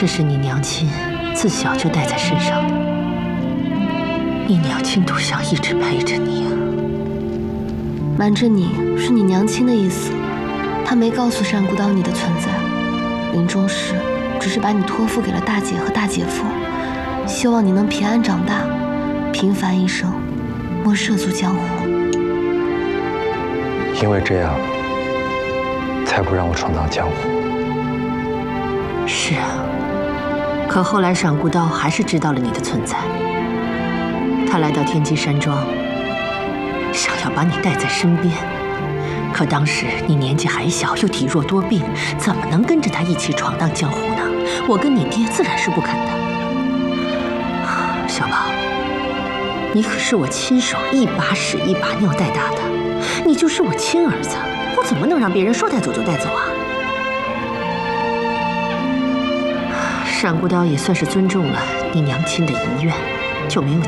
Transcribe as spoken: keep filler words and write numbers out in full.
这是你娘亲自小就带在身上的，你娘亲多想一直陪着你啊。 瞒着你是你娘亲的意思，她没告诉单孤刀你的存在，临终时只是把你托付给了大姐和大姐夫，希望你能平安长大，平凡一生，莫涉足江湖。 因为这样，才不让我闯荡江湖。 是啊，可后来闪孤刀还是知道了你的存在，他来到天机山庄，想要把你带在身边。可当时你年纪还小，又体弱多病，怎么能跟着他一起闯荡江湖呢？我跟你爹自然是不肯的。小宝，你可是我亲手一把屎一把尿带大的，你就是我亲儿子，我怎么能让别人说带走就带走啊？闪孤刀也算是尊重了你娘亲的遗愿，就没有